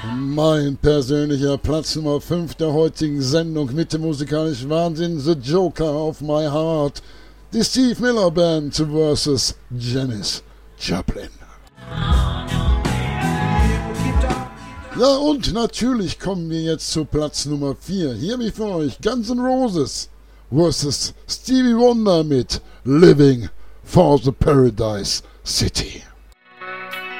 Mein persönlicher Platz Nummer 5 der heutigen Sendung mit dem musikalischen Wahnsinn, The Joker of My Heart, die Steve Miller Band vs. Janis Joplin. Ja, und natürlich kommen wir jetzt zu Platz Nummer 4. Hier habe ich für euch Guns N' Roses vs. Stevie Wonder mit Living for the Paradise City.